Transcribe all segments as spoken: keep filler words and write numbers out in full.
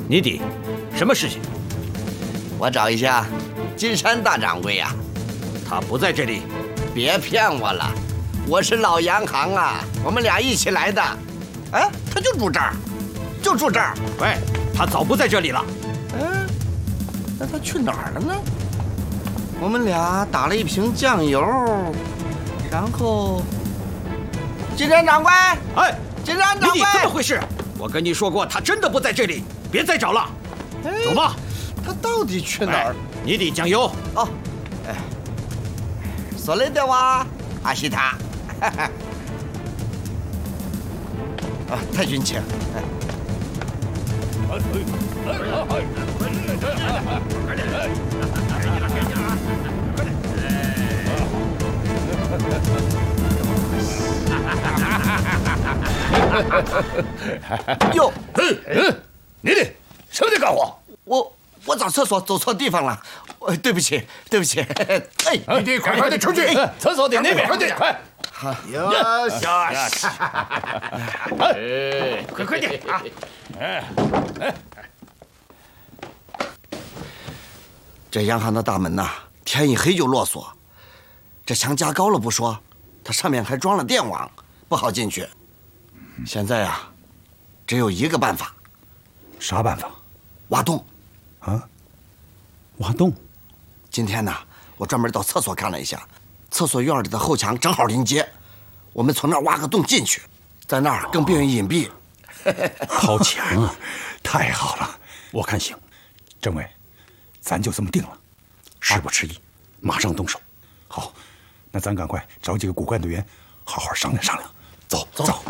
你弟，什么事情？ 我找一下金山大掌柜呀、啊。 他不在这里。 别骗我了，我是老洋行啊，我们俩一起来的。哎，他就住这儿，就住这儿。 喂，他早不在这里了。 嗯，那他去哪儿了呢？我们俩打了一瓶酱油，然后，金山掌柜， 哎， 金山掌柜， 你怎么回事？我跟你说过，他真的不在这里，别再找了。 哎、 走吧。 他到底去哪儿？ 你得酱油。 哦，哎，それでは明日。啊，太君请。哎。哟， 嗯嗯，你的什么的干活？ 我我找厕所走错地方了，呃，对不起，对不起。哎， 你得快快的出去，厕所在那边，快点，快！ 好， 哟哟， 哎，快快点啊！哎哎， 这洋行的大门呐，天一黑就落锁，这墙加高了不说，它上面还装了电网，不好进去。现在啊，只有一个办法。 啥办法？ 挖洞。 啊？挖洞？ 今天呢，我专门到厕所看了一下，厕所院里的后墙正好临街，我们从那儿挖个洞进去，在那儿更便于隐蔽。 好强啊！太好了，我看行。政委，咱就这么定了，事不迟疑，马上动手。好，那咱赶快找几个骨干队员，好好商量商量。走走。走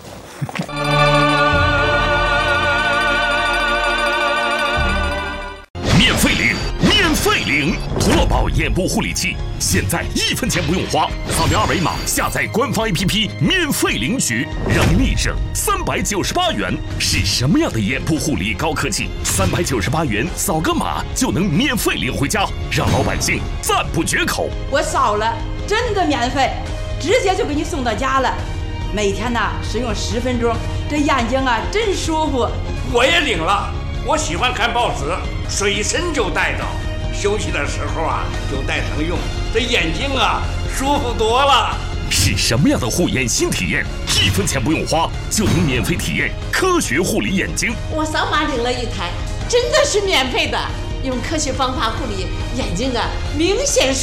免费领，免费领！图乐宝眼部护理器，现在一分钱不用花，扫描二维码下载官方 A P P， 免费领取，让你立省三百九十八元。是什么样的眼部护理高科技？三百九十八元扫个码就能免费领回家，让老百姓赞不绝口。 我扫了，真的免费，直接就给你送到家了。每天呢使用十分钟，这眼睛啊真舒服。 我也领了，我喜欢看报纸，随身就带着，休息的时候啊就带上用，这眼睛啊舒服多了。 是什么样的护眼新体验？一分钱不用花就能免费体验科学护理眼睛。 我扫码领了一台，真的是免费的，用科学方法护理眼睛啊，明显舒